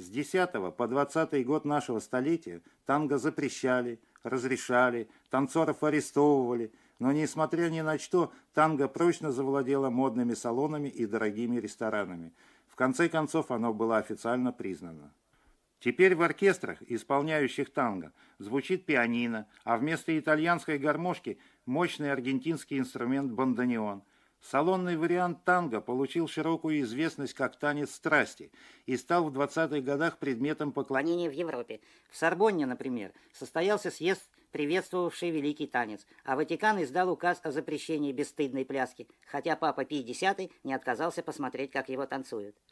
10 по 20 год нашего столетия танго запрещали, разрешали, танцоров арестовывали, но, несмотря ни на что, танго прочно завладело модными салонами и дорогими ресторанами. В конце концов, оно было официально признано. Теперь в оркестрах, исполняющих танго, звучит пианино, а вместо итальянской гармошки мощный аргентинский инструмент бандонеон. Салонный вариант танго получил широкую известность как танец страсти и стал в 20-х годах предметом поклонения в Европе. В Сорбонне, например, состоялся съезд, приветствовавший великий танец, а Ватикан издал указ о запрещении бесстыдной пляски, хотя папа Пий X не отказался посмотреть, как его танцуют.